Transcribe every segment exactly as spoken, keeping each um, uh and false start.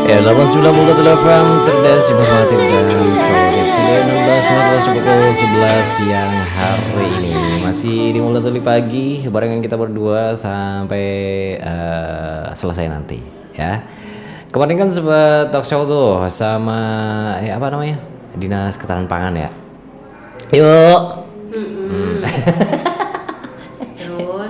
Ya, delapan sembilan puluh satu F M cerdas, informatif dan selektif. sembilan belas Maret pukul sebelas siang hari ini masih di Mulut Tuli Pagi barengan kita berdua sampai uh, selesai nanti ya. Kemarin kan sempat talk show tuh sama ya apa namanya? Dinas Ketahanan Pangan ya. Yuk. Hmm. Terus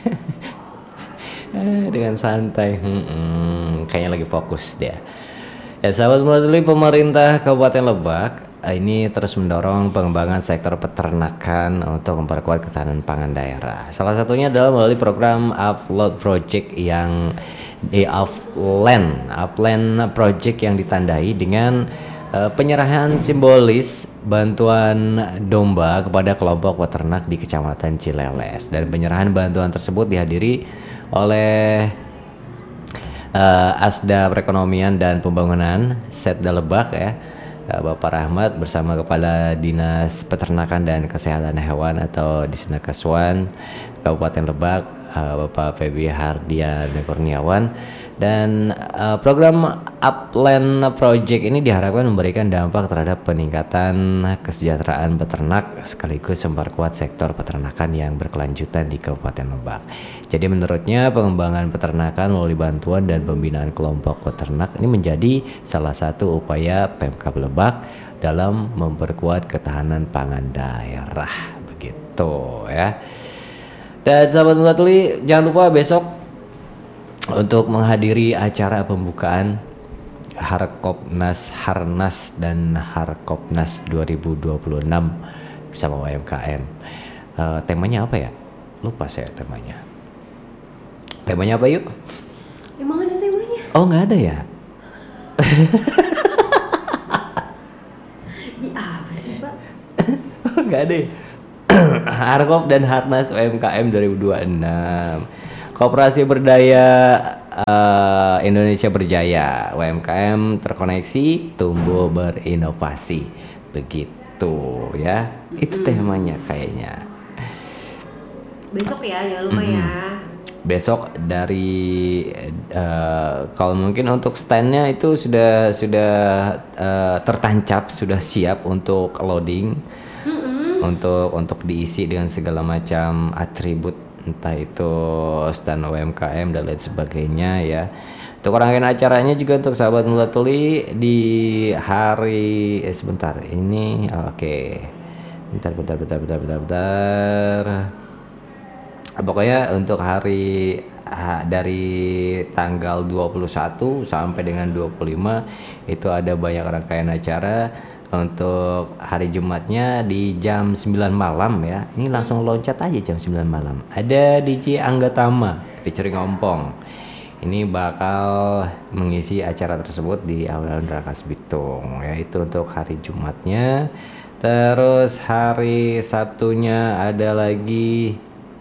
dengan santai, hmm, kayaknya lagi fokus dia. Ya sahabat melalui pemerintah Kabupaten Lebak ini terus mendorong pengembangan sektor peternakan untuk memperkuat ketahanan pangan daerah. Salah satunya adalah melalui program Upload Project yang di Upland, Upland Project yang ditandai dengan uh, penyerahan simbolis bantuan domba kepada kelompok peternak di Kecamatan Cileles, dan penyerahan bantuan tersebut dihadiri oleh uh, Asda Perekonomian dan Pembangunan Setda Lebak ya, uh, Bapak Rahmat bersama Kepala Dinas Peternakan dan Kesehatan Hewan atau Disnakeswan Kabupaten Lebak, uh, Bapak Febi Hardian Kurniawan. Dan uh, program Upland Project ini diharapkan memberikan dampak terhadap peningkatan kesejahteraan peternak sekaligus memperkuat sektor peternakan yang berkelanjutan di Kabupaten Lebak. Jadi menurutnya pengembangan peternakan melalui bantuan dan pembinaan kelompok peternak ini menjadi salah satu upaya Pemkab Lebak dalam memperkuat ketahanan pangan daerah. Begitu ya. Dan sahabat Mulatuli, jangan lupa besok untuk menghadiri acara pembukaan Harkopnas Harnas dan Harkopnas dua ribu dua puluh enam bersama U M K M. Uh, temanya apa ya? Lupa saya temanya. Temanya apa yuk? emang ada temanya? Oh nggak ada ya? Ih, apa sih Pak? Nggak ada. Harkop dan Harnas U M K M dua ribu dua puluh enam. Koperasi Berdaya uh, Indonesia Berjaya, U M K M terkoneksi, tumbuh berinovasi. Begitu ya. Mm-hmm. Itu temanya kayaknya. Besok ya, jangan lupa mm-hmm. ya. Besok dari uh, kalau mungkin untuk standnya itu sudah sudah uh, tertancap, sudah siap untuk loading, mm-hmm. untuk untuk diisi dengan segala macam atribut, entah itu stand U M K M dan lain sebagainya ya. Untuk rangkaian acaranya juga untuk sahabat Mulatuli di hari eh, sebentar ini oke okay. bentar bentar bentar bentar bentar bentar pokoknya untuk hari ha, dari tanggal dua puluh satu sampai dengan dua puluh lima itu ada banyak rangkaian acara. Untuk hari Jumatnya di jam sembilan malam ya. Ini langsung loncat aja jam sembilan malam. Ada D J Angga Tama featuring Ompong. Ini bakal mengisi acara tersebut di Alun-Alun Rangkas Bitung ya. Itu untuk hari Jumatnya. Terus hari Sabtunya ada lagi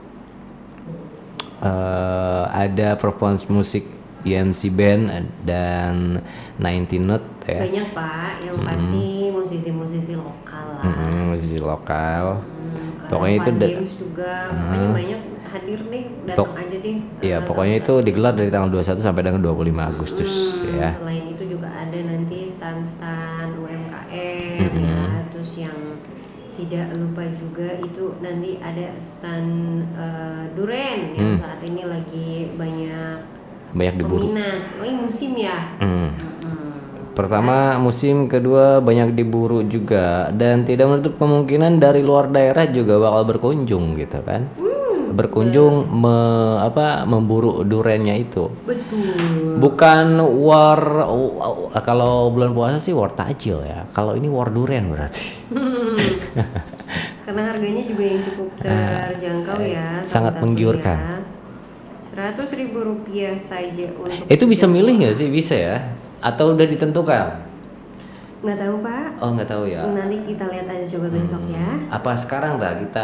uh, ada performance musik U M C Band dan sembilan belas Note ya. Banyak Pak, yang mm-hmm. pasti musisi-musisi lokal lah. Mm-hmm, musisi lokal. Mm, pokoknya itu da- games juga, uh, pokoknya banyak hadir deh, datang pok- aja deh. Iya, uh, pokoknya itu digelar dari tanggal dua puluh satu sampai dengan dua puluh lima Agustus mm, ya. Selain itu juga ada nanti stand-stand U M K M mm-hmm. ya, terus yang tidak lupa juga itu nanti ada stand uh, duren yang mm. saat ini lagi banyak banyak diburu. Peminat, lagi musim ya. Hmm. Hmm. Pertama musim, kedua banyak diburu juga, dan tidak menutup kemungkinan dari luar daerah juga bakal berkunjung gitu kan. Hmm, berkunjung me, apa memburu durennya itu. Betul. Bukan war uh, kalau bulan puasa sih war takjil ya. Kalau ini war duren berarti. Hmm. Karena harganya juga yang cukup terjangkau ya. Sangat menggiurkan. Ya. Seratus ribu rupiah saja untuk itu bisa milih nggak sih, bisa ya atau udah ditentukan? Nggak tahu Pak. Oh nggak tahu ya. Nanti kita lihat aja coba besok hmm. ya. Apa sekarang tak kita?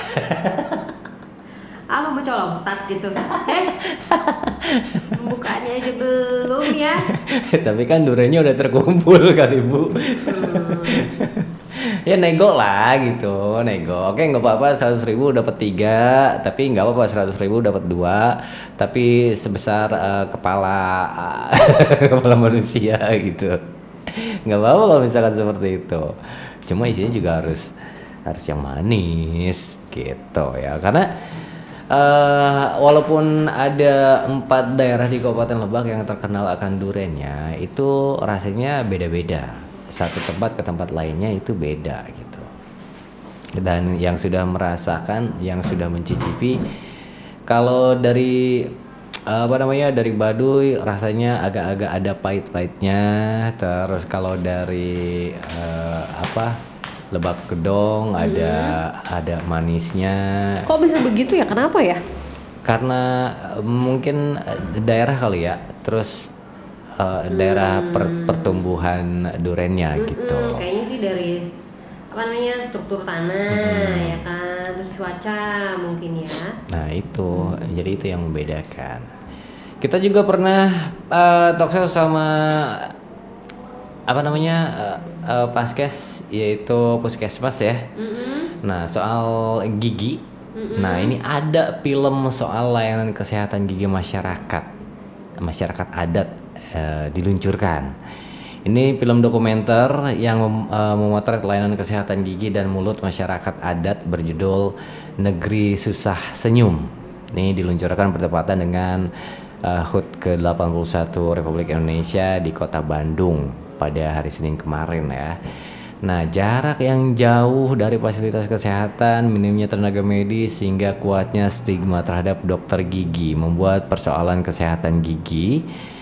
Apa mau colong start gitu? Eh, bukannya aja belum ya. Tapi kan durenya udah terkumpul kan Ibu. Hmm. Ya nego lah gitu, nego. Oke nggak apa-apa seratus ribu dapat tiga, tapi nggak apa-apa seratus ribu dapat dua, tapi sebesar uh, kepala kepala manusia gitu. Nggak apa-apa kalau misalkan seperti itu. Cuma isinya juga harus harus yang manis gitu ya, karena Uh, walaupun ada empat daerah di Kabupaten Lebak yang terkenal akan durennya, itu rasanya beda-beda. Satu tempat ke tempat lainnya itu beda gitu. Dan yang sudah merasakan, yang sudah mencicipi, kalau dari uh, apa namanya dari Baduy rasanya agak-agak ada pahit-pahitnya. Terus kalau dari uh, apa Lebak Gedong ada hmm. ada manisnya. Kok bisa begitu ya? Kenapa ya? Karena uh, mungkin daerah kali ya. Terus uh, daerah hmm. per, pertumbuhan durennya hmm, gitu. Kayaknya sih dari apa namanya struktur tanah hmm. ya kan, terus cuaca mungkin ya. Nah itu, hmm. jadi itu yang membedakan. Kita juga pernah uh, talkshow sama apa namanya uh, uh, Paskes, yaitu puskesmas ya. Mm-hmm. Nah soal gigi, mm-hmm. nah ini ada film soal layanan kesehatan gigi masyarakat masyarakat adat uh, diluncurkan. Ini film dokumenter yang mem- uh, memotret layanan kesehatan gigi dan mulut masyarakat adat berjudul Negeri Susah Senyum. Ini diluncurkan bertepatan dengan uh, H U T ke delapan puluh satu Republik Indonesia di Kota Bandung pada hari Senin kemarin ya. Nah, jarak yang jauh dari fasilitas kesehatan, minimnya tenaga medis, hingga kuatnya stigma terhadap dokter gigi membuat persoalan kesehatan gigi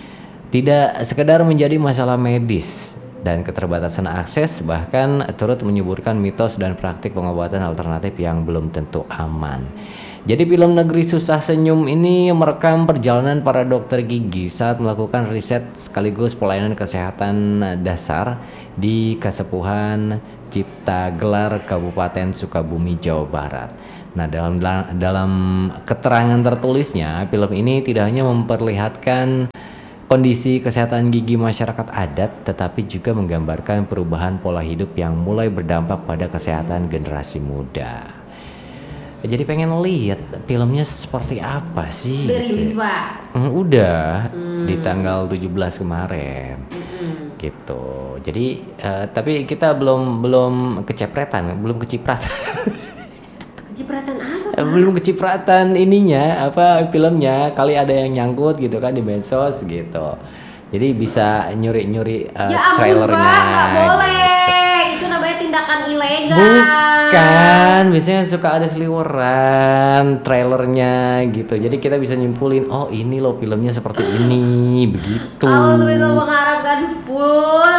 tidak sekedar menjadi masalah medis, dan keterbatasan akses bahkan turut menyuburkan mitos dan praktik pengobatan alternatif yang belum tentu aman. Jadi film Negeri Susah Senyum ini merekam perjalanan para dokter gigi saat melakukan riset sekaligus pelayanan kesehatan dasar di Kasepuhan Cipta Gelar Kabupaten Sukabumi, Jawa Barat. Nah, dalam dalam keterangan tertulisnya, film ini tidak hanya memperlihatkan kondisi kesehatan gigi masyarakat adat, tetapi juga menggambarkan perubahan pola hidup yang mulai berdampak pada kesehatan generasi muda. Jadi pengen lihat filmnya seperti apa sih? Udah rilis gitu. Pak? Hmm, udah hmm. di tanggal tujuh belas kemarin, hmm. gitu. Jadi uh, tapi kita belum belum kecepretan, belum kecipratan. Kecipratan apa? Pak? Belum kecipratan ininya, apa filmnya? Kali ada yang nyangkut gitu kan di medsos gitu. Jadi bisa nyuri-nyuri uh, ya ampun, trailernya. Pak, nggak boleh. Gitu. Itu namanya tindakan ilegal. Bukan, biasanya suka ada seliweran trailernya gitu. Jadi kita bisa nyimpulin, oh ini loh filmnya seperti ini, begitu. Kalau kita mengharapkan full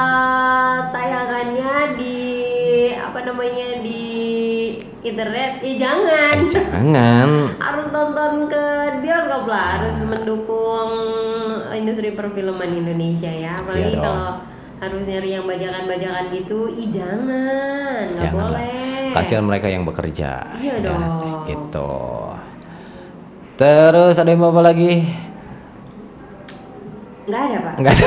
uh, tayangannya di apa namanya di internet, ya jangan. Eh, jangan. Harus nonton ke bioskop lah, harus mendukung industri perfilman Indonesia ya. Apalagi iya kalau harus nyari yang bajakan-bajakan gitu, ih jangan, nggak boleh. Kasihan mereka yang bekerja. Iya ya, dong. Itu. Terus ada yang apa lagi? Nggak ada Pak. Nggak ada.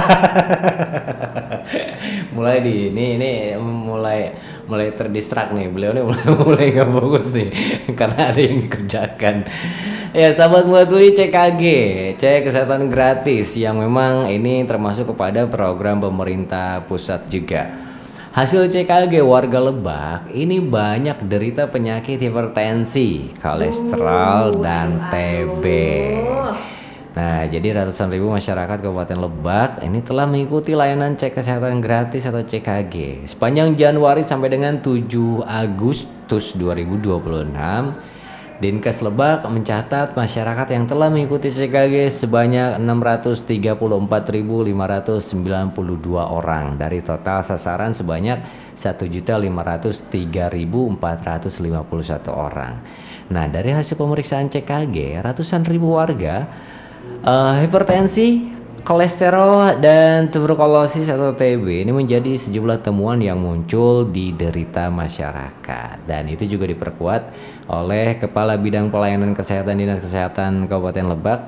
mulai di ini ini mulai mulai terdistrak nih, beliau nih mulai mulai nggak fokus nih karena ada yang dikerjakan. Ya sahabat Muatuli, C K G, cek kesehatan gratis yang memang ini termasuk kepada program pemerintah pusat juga. Hasil C K G warga Lebak ini banyak derita penyakit hipertensi, kolesterol, uh, dan T B. Nah, jadi ratusan ribu masyarakat Kabupaten Lebak ini telah mengikuti layanan cek kesehatan gratis atau C K G sepanjang Januari sampai dengan tujuh Agustus dua ribu dua puluh enam. Dinkes Lebak mencatat masyarakat yang telah mengikuti C K G sebanyak enam ratus tiga puluh empat ribu lima ratus sembilan puluh dua orang dari total sasaran sebanyak satu juta lima ratus tiga ribu empat ratus lima puluh satu orang. Nah, dari hasil pemeriksaan C K G, ratusan ribu warga uh, hipertensi, kolesterol, dan tuberkulosis atau T B ini menjadi sejumlah temuan yang muncul di derita masyarakat, dan itu juga diperkuat oleh Kepala Bidang Pelayanan Kesehatan Dinas Kesehatan Kabupaten Lebak,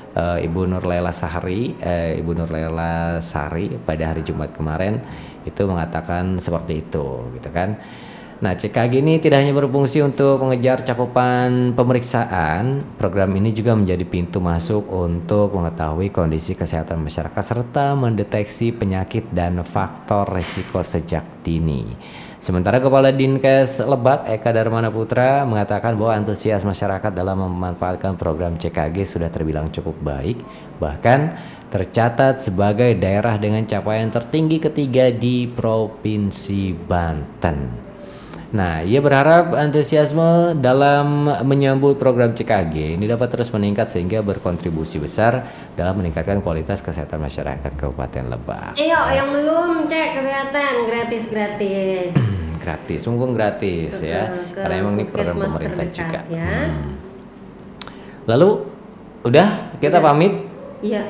uh, Ibu Nurlela Sahari, uh, Ibu Nurlela Sari pada hari Jumat kemarin itu mengatakan seperti itu, gitu kan. Nah, C K G ini tidak hanya berfungsi untuk mengejar cakupan pemeriksaan, program ini juga menjadi pintu masuk untuk mengetahui kondisi kesehatan masyarakat serta mendeteksi penyakit dan faktor risiko sejak dini. Sementara Kepala Dinkes Lebak Eka Darmana Putra mengatakan bahwa antusias masyarakat dalam memanfaatkan program C K G sudah terbilang cukup baik, bahkan tercatat sebagai daerah dengan capaian tertinggi ketiga di Provinsi Banten. Nah, ia berharap antusiasme dalam menyambut program C K G ini dapat terus meningkat sehingga berkontribusi besar dalam meningkatkan kualitas kesehatan masyarakat Kabupaten Lebak. Ayo, yang belum cek kesehatan gratis-gratis. Gratis, mumpung gratis Ke- ya, ke karena emang ini program puskesmas pemerintah terdekat, juga. ya. Hmm. Lalu, udah kita Udah. pamit. Iya.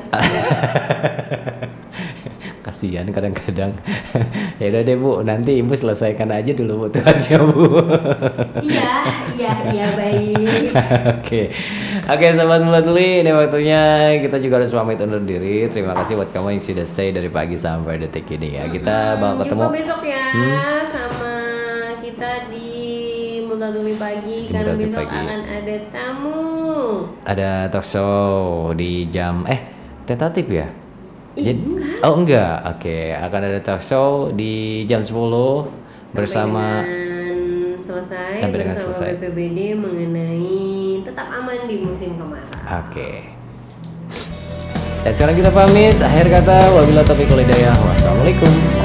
Kasihan kadang-kadang. Ya udah deh Bu, nanti Ibu selesaikan aja dulu tugasnya Bu. Iya, iya, iya baik. Oke, oke Sobat Mulut Tuli, ini waktunya kita juga harus pamit undur diri. Terima kasih buat kamu yang sudah stay dari pagi sampai detik ini ya. Kita bakal ketemu. Jumpa besok ya sama kita di Mulut Tuli Pagi Di karena Mulut Tuli besok Pagi. akan ada tamu. Ada talk show di jam eh tentatif ya. Ih, Jadi, oh enggak, oke akan ada talk show di jam sepuluh bersama dengan selesai Sampai dengan bersama selesai. B P B D mengenai tetap aman di musim kemarau. Oke. Dan sekarang kita pamit. Akhir kata, wabillahi taufiq wal hidayah. Wassalamualaikum